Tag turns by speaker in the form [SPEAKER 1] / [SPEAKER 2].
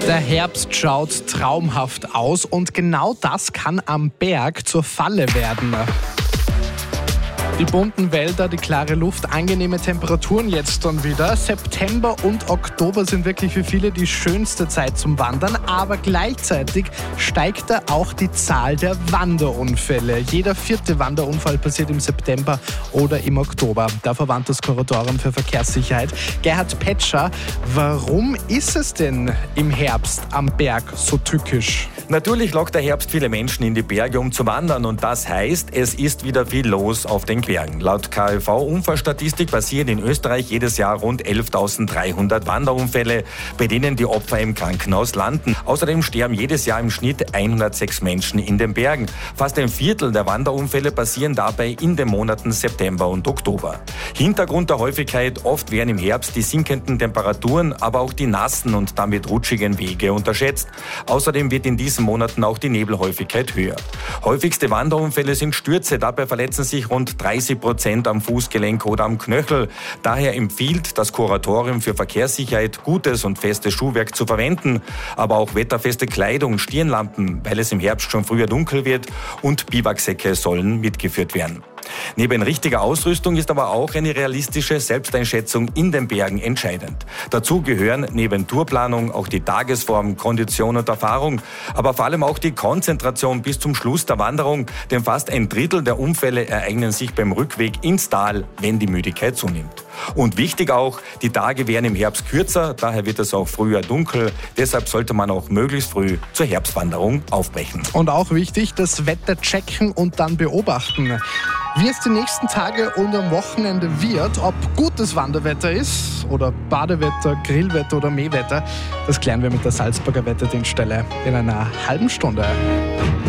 [SPEAKER 1] Der Herbst schaut traumhaft aus und genau das kann am Berg zur Falle werden. Die bunten Wälder, die klare Luft, angenehme Temperaturen jetzt dann wieder. September und Oktober sind wirklich für viele die schönste Zeit zum Wandern, aber gleichzeitig steigt da auch die Zahl der Wanderunfälle. Jeder 4. Wanderunfall passiert im September oder im Oktober. Der Verband des Kuratoren für Verkehrssicherheit, Gerhard Petscher, warum ist es denn im Herbst am Berg so tückisch?
[SPEAKER 2] Natürlich lockt der Herbst viele Menschen in die Berge, um zu wandern, und das heißt, es ist wieder viel los auf den Bergen. Laut KfV-Unfallstatistik passieren in Österreich jedes Jahr rund 11.300 Wanderunfälle, bei denen die Opfer im Krankenhaus landen. Außerdem sterben jedes Jahr im Schnitt 106 Menschen in den Bergen. Fast ein Viertel der Wanderunfälle passieren dabei in den Monaten September und Oktober. Hintergrund der Häufigkeit oft werden im Herbst die sinkenden Temperaturen, aber auch die nassen und damit rutschigen Wege unterschätzt. Außerdem wird in diesen Monaten auch die Nebelhäufigkeit höher. Häufigste Wanderunfälle sind Stürze. Dabei verletzen sich rund 30% am Fußgelenk oder am Knöchel. Daher empfiehlt das Kuratorium für Verkehrssicherheit, gutes und festes Schuhwerk zu verwenden, aber auch wetterfeste Kleidung, Stirnlampen, weil es im Herbst schon früher dunkel wird, und Biwaksäcke sollen mitgeführt werden. Neben richtiger Ausrüstung ist aber auch eine realistische Selbsteinschätzung in den Bergen entscheidend. Dazu gehören neben Tourplanung auch die Tagesform, Kondition und Erfahrung, aber vor allem auch die Konzentration bis zum Schluss der Wanderung, denn fast ein Drittel der Unfälle ereignen sich beim Rückweg ins Tal, wenn die Müdigkeit zunimmt. Und wichtig auch, die Tage werden im Herbst kürzer, daher wird es auch früher dunkel, deshalb sollte man auch möglichst früh zur Herbstwanderung aufbrechen.
[SPEAKER 1] Und auch wichtig, das Wetter checken und dann beobachten. Wie es die nächsten Tage und am Wochenende wird, ob gutes Wanderwetter ist oder Badewetter, Grillwetter oder Mähwetter, das klären wir mit der Salzburger Wetterdienststelle in einer halben Stunde.